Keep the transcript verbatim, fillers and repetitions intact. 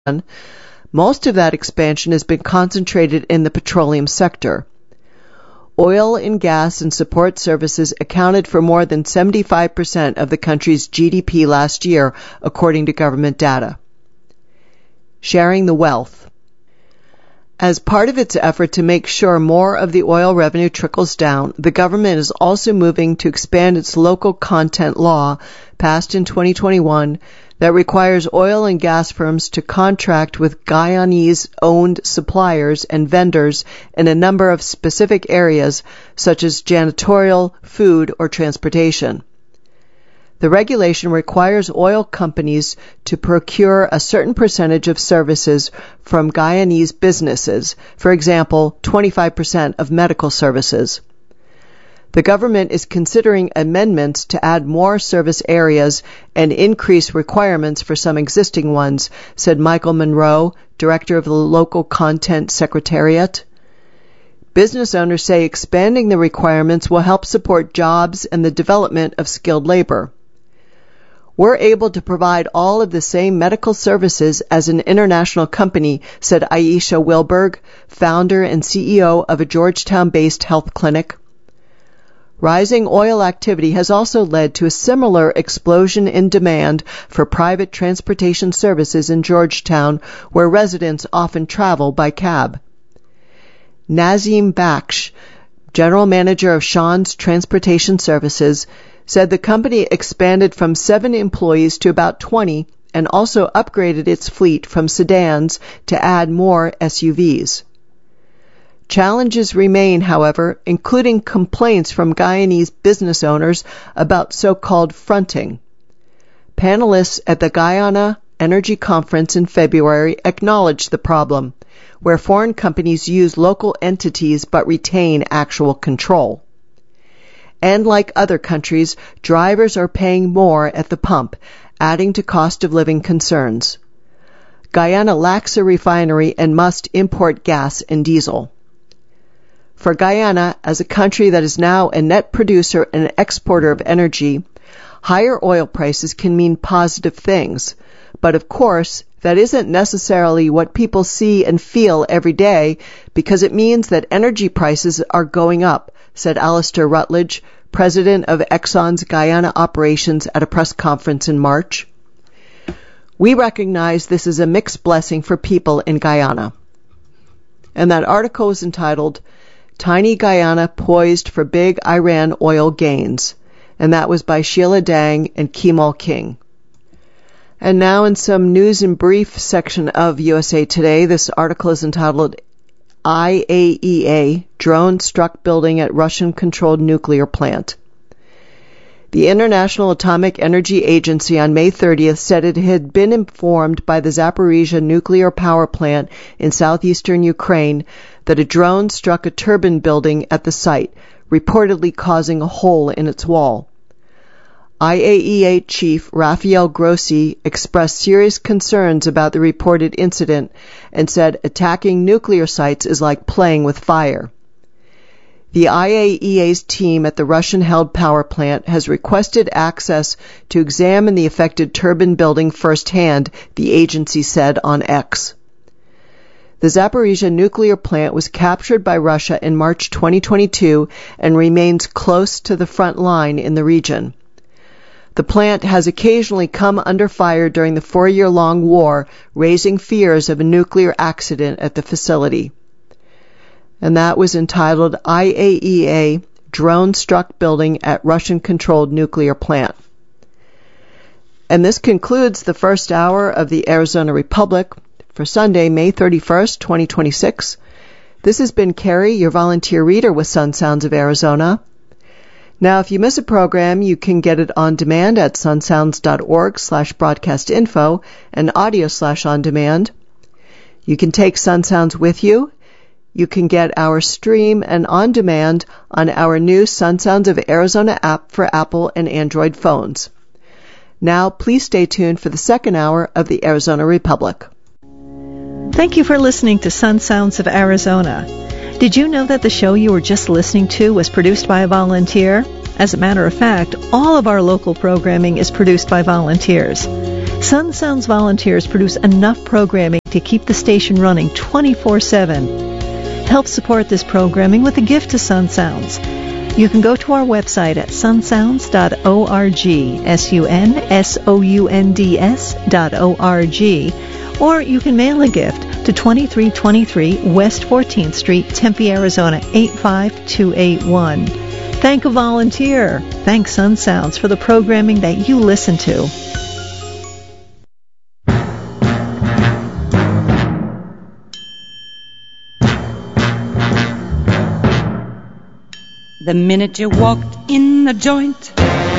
most of that expansion has been concentrated in the petroleum sector. Oil and gas and support services accounted for more than seventy-five percent of the country's G D P last year, according to government data. Sharing the wealth. As part of its effort to make sure more of the oil revenue trickles down, the government is also moving to expand its local content law, passed in twenty twenty-one, that requires oil and gas firms to contract with Guyanese-owned suppliers and vendors in a number of specific areas, such as janitorial, food, or transportation. The regulation requires oil companies to procure a certain percentage of services from Guyanese businesses, for example, twenty-five percent of medical services. The government is considering amendments to add more service areas and increase requirements for some existing ones, said Michael Monroe, director of the Local Content Secretariat. Business owners say expanding the requirements will help support jobs and the development of skilled labor. We're able to provide all of the same medical services as an international company, said Aisha Wilberg, founder and C E O of a Georgetown-based health clinic. Rising oil activity has also led to a similar explosion in demand for private transportation services in Georgetown, where residents often travel by cab. Nazim Baksh, general manager of Sean's Transportation Services, said the company expanded from seven employees to about twenty and also upgraded its fleet from sedans to add more S U Vs. Challenges remain, however, including complaints from Guyanese business owners about so-called fronting. Panelists at the Guyana Energy Conference in February acknowledged the problem, where foreign companies use local entities but retain actual control. And like other countries, drivers are paying more at the pump, adding to cost of living concerns. Guyana lacks a refinery and must import gas and diesel. For Guyana, as a country that is now a net producer and exporter of energy, higher oil prices can mean positive things. But of course, that isn't necessarily what people see and feel every day, because it means that energy prices are going up, said Alistair Rutledge, president of Exxon's Guyana operations, at a press conference in March. We recognize this is a mixed blessing for people in Guyana. And that article is entitled, Tiny Guyana Poised for Big Iran Oil Gains, and that was by Sheila Dang and Kemal King. And now in some news and brief section of U S A Today, this article is entitled I A E A, Drone Struck Building at Russian-Controlled Nuclear Plant. The International Atomic Energy Agency on May thirtieth said it had been informed by the Zaporizhzhia nuclear power plant in southeastern Ukraine that a drone struck a turbine building at the site, reportedly causing a hole in its wall. I A E A Chief Rafael Grossi expressed serious concerns about the reported incident and said attacking nuclear sites is like playing with fire. The I A E A's team at the Russian-held power plant has requested access to examine the affected turbine building firsthand, the agency said on X. The Zaporizhzhia nuclear plant was captured by Russia in March twenty twenty-two and remains close to the front line in the region. The plant has occasionally come under fire during the four-year-long war, raising fears of a nuclear accident at the facility. And that was entitled I A E A, Drone Struck Building at Russian-Controlled Nuclear Plant. And this concludes the first hour of the Arizona Republic for Sunday, May thirty-first, twenty twenty-six. This has been Carrie, your volunteer reader with Sun Sounds of Arizona. Now, if you miss a program, you can get it on demand at sunsounds.org slash broadcast info and audio slash on demand. You can take Sun Sounds with you. You can get our stream and on demand on our new Sun Sounds of Arizona app for Apple and Android phones. Now, please stay tuned for the second hour of the Arizona Republic. Thank you for listening to Sun Sounds of Arizona. Did you know that the show you were just listening to was produced by a volunteer? As a matter of fact, all of our local programming is produced by volunteers. Sun Sounds volunteers produce enough programming to keep the station running twenty-four seven. Help support this programming with a gift to Sun Sounds. You can go to our website at sun sounds dot org, S U N S O U N D S dot O R G, or you can mail a gift to twenty-three twenty-three West fourteenth Street, Tempe, Arizona, eight five two eight one. Thank a volunteer. Thank Sun Sounds for the programming that you listen to. The minute you walked in the joint,